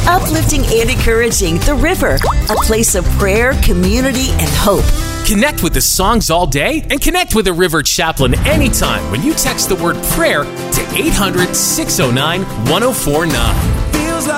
Uplifting and encouraging The River, a place of prayer, community, and hope. Connect with the songs all day and connect with a River Chaplain anytime when you text the word prayer to 800-609-1049.